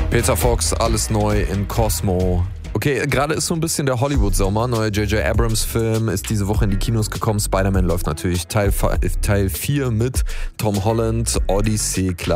Peter Fox, alles neu in Cosmo. Okay, gerade ist so ein bisschen der Hollywood-Sommer. Neuer J.J. Abrams-Film ist diese Woche in die Kinos gekommen. Spider-Man läuft natürlich Teil 4 mit Tom Holland, Odyssey, klar.